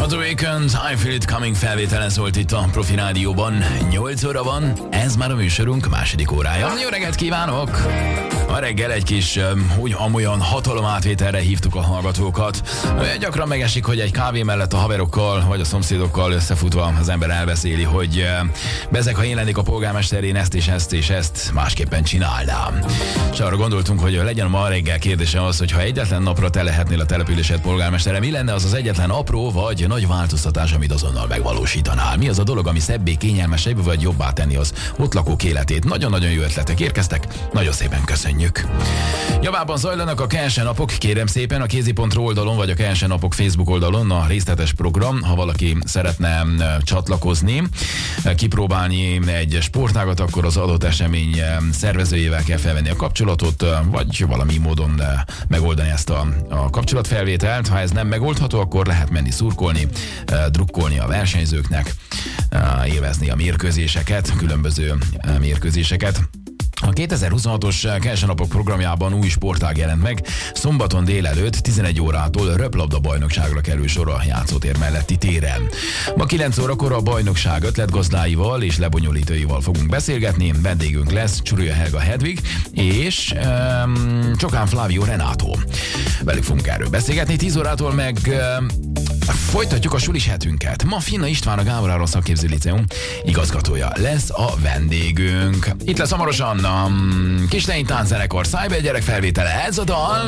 the Weekend, I Feel It Coming felvételen szólt itt a Profi Rádióban. 8 óra van, ez már a műsorunk második órája. Jó reggelt kívánok! A reggel egy kis amolyan hatalomátvételre hívtuk a hallgatókat. Gyakran megesik, hogy egy kávé mellett a haverokkal vagy a szomszédokkal összefutva az ember elbeszéli, hogy bezeg, ha én lennék a polgármester, én ezt és ezt és ezt másképpen csinálnám. És arra gondoltunk, hogy legyen ma reggel kérdése az, hogy ha egyetlen napra te lehetnél a településed polgármestere, mi lenne az az egyetlen apró vagy nagy változtatás, amit azonnal megvalósítanál? Mi az a dolog, ami szebbé, kényelmesebb vagy jobbá tenni az ott lakók életét? Nagyon-nagyon jó ötletek érkeztek, nagyon szépen köszönjük. Javában zajlanak a KSN napok, kérem szépen a kézi.ro oldalon vagy a KSN napok Facebook oldalon a részletes program, ha valaki szeretne csatlakozni, kipróbálni egy sportágat, akkor az adott esemény szervezőjével kell felvenni a kapcsolatot, vagy valami módon megoldani ezt a kapcsolatfelvételt. Ha ez nem megoldható, akkor lehet menni szurkolni, drukkolni a versenyzőknek, élvezni a mérkőzéseket, különböző mérkőzéseket. A 2026-os KSN napok programjában új sportág jelent meg. Szombaton délelőtt 11 órától röplabda bajnokságra kerül sor a játszótér melletti téren. Ma 9 órakor a bajnokság ötletgazdáival és lebonyolítóival fogunk beszélgetni. Vendégünk lesz Csurja Helga Hedvig és Csokán Flávio Renato. Velük fogunk erről beszélgetni. 10 órától meg folytatjuk a sulis hetünket. Ma Finna István, a Gábor Áron Szakképző Liceum igazgatója lesz a vendégünk. Itt lesz hamarosan a Kislein tánczenekar Cyber gyerek felvétele. Ez a dal